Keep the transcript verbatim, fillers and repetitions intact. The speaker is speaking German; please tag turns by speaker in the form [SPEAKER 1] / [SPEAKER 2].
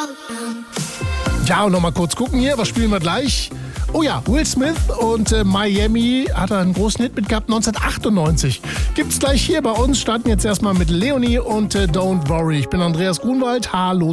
[SPEAKER 1] Ja, und nochmal kurz gucken hier, was spielen wir gleich? Oh ja, Will Smith und äh, Miami hat einen großen Hit mit gehabt, neunzehnhundertachtundneunzig. Gibt's gleich hier bei uns, starten jetzt erstmal mit Leonie und äh, Don't Worry. Ich bin Andreas Grunwald, hallo.